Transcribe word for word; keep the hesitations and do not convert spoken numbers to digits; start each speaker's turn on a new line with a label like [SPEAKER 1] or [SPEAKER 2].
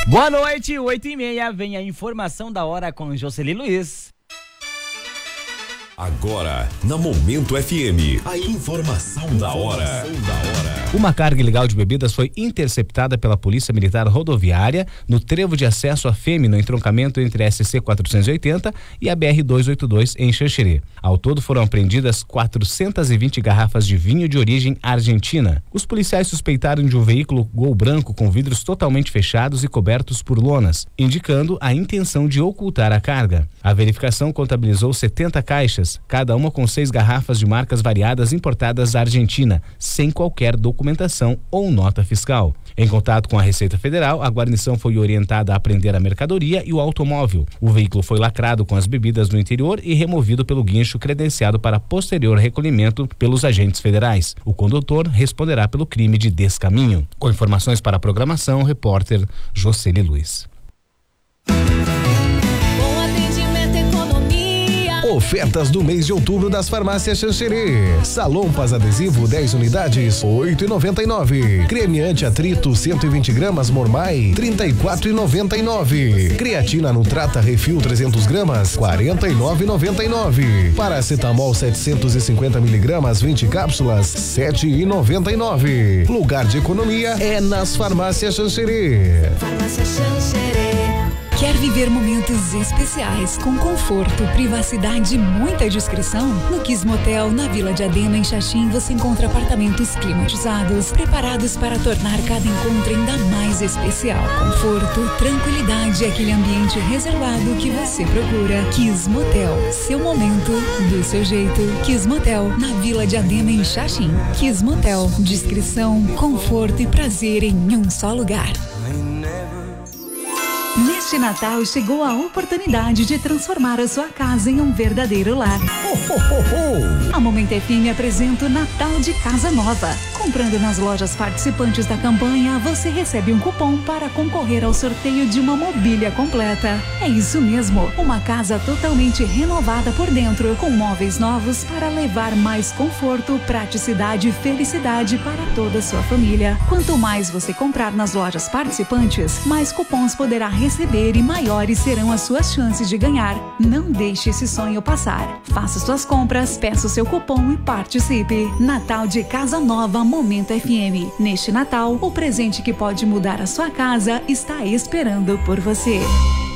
[SPEAKER 1] Boa noite, oito e meia, vem a informação da hora com Jocely Luiz.
[SPEAKER 2] Agora, na Momento F M, a informação da hora.
[SPEAKER 3] Uma carga ilegal de bebidas foi interceptada pela Polícia Militar Rodoviária no trevo de acesso a Feme, no entroncamento entre a S C quatrocentos e oitenta e a B R duzentos e oitenta e dois em Xanxerê. Ao todo foram apreendidas quatrocentas e vinte garrafas de vinho de origem argentina. Os policiais suspeitaram de um veículo Gol branco com vidros totalmente fechados e cobertos por lonas, indicando a intenção de ocultar a carga. A verificação contabilizou setenta caixas, cada uma com seis garrafas de marcas variadas importadas da Argentina, sem qualquer documentação ou nota fiscal. Em contato com a Receita Federal, a guarnição foi orientada a apreender a mercadoria e o automóvel. O veículo foi lacrado com as bebidas no interior e removido pelo guincho credenciado para posterior recolhimento pelos agentes federais. O condutor responderá pelo crime de descaminho. Com informações para a programação, o repórter Jocely Luiz.
[SPEAKER 4] Ofertas do mês de outubro das farmácias Xanxerê. Salompas adesivo dez unidades, oito e noventa e nove. Creme anti-atrito cento e vinte gramas Mormai, trinta e quatro e noventa e nove. Creatina Nutrata Refil trezentos gramas, quarenta e nove e noventa e nove. Paracetamol setecentos e cinquenta miligramas, vinte cápsulas, sete e noventa e nove. Lugar de economia é nas farmácias Xanxerê.
[SPEAKER 5] Farmácia Xanxerê. Quer viver momentos especiais com conforto, privacidade e muita discrição? No Kiss Motel, na Vila Diadema, em Xaxim, você encontra apartamentos climatizados, preparados para tornar cada encontro ainda mais especial. Conforto, tranquilidade e aquele ambiente reservado que você procura. Kiss Motel, seu momento, do seu jeito. Kiss Motel, na Vila Diadema, em Xaxim. Kiss Motel, discrição, conforto e prazer em um só lugar. Neste Natal chegou a oportunidade de transformar a sua casa em um verdadeiro lar.
[SPEAKER 4] Ho, ho, ho, ho.
[SPEAKER 5] A Momento F M apresenta o Natal de Casa Nova. Comprando nas lojas participantes da campanha, você recebe um cupom para concorrer ao sorteio de uma mobília completa. É isso mesmo, uma casa totalmente renovada por dentro, com móveis novos para levar mais conforto, praticidade e felicidade para toda a sua família. Quanto mais você comprar nas lojas participantes, mais cupons poderá receber e maiores serão as suas chances de ganhar. Não deixe esse sonho passar. Faça suas compras, peça o seu cupom e participe. Natal de Casa Nova, Momento F M. Neste Natal, o presente que pode mudar a sua casa está esperando por você.